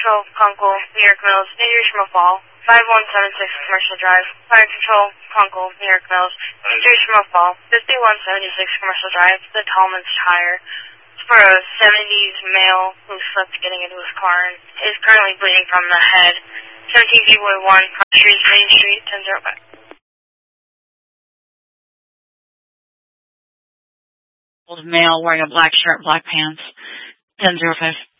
Control, Conkle, New York Mills, injuries from a fall. 5176 Commercial Drive. Fire Control, Conkle, New York Mills, injuries from a fall. 5176 Commercial Drive, the Tallman's Tire. For a 70s male who slept getting into his car and is currently bleeding from the head. 17 1, Street, Main Street, 10-05. Old male wearing a black shirt, black pants, 10-05.